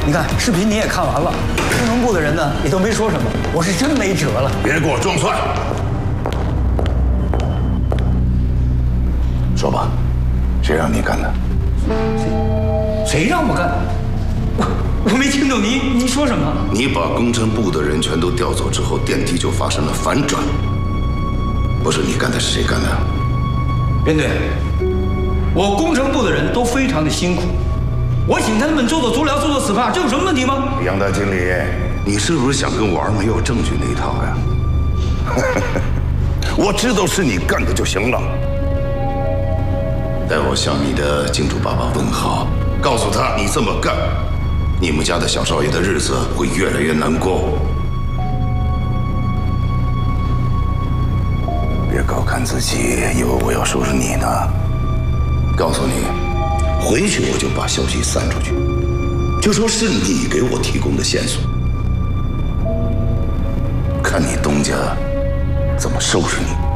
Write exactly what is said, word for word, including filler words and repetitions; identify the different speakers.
Speaker 1: 你看视频你也看完了，工程部的人呢也都没说什么，我是真没辙了。
Speaker 2: 别给我装蒜！说吧，谁让你干的？
Speaker 1: 谁让我干？我我没听懂您您说什么？
Speaker 2: 你把工程部的人全都调走之后，电梯就发生了反转。不是你干的，是谁干的？
Speaker 1: 编队，我工程部的人都非常的辛苦，我请他们做做足疗，做做 S P A， 这有什么问题吗？
Speaker 2: 杨大经理，你是不是想跟我玩没有证据那一套呀？我知道是你干的就行了。代我向你的金主爸爸问好，告诉他你这么干，你们家的小少爷的日子会越来越难过。别高看自己，以为我要说是你呢。告诉你，回去我就把消息散出去，就说是你给我提供的线索，看你东家怎么收拾你。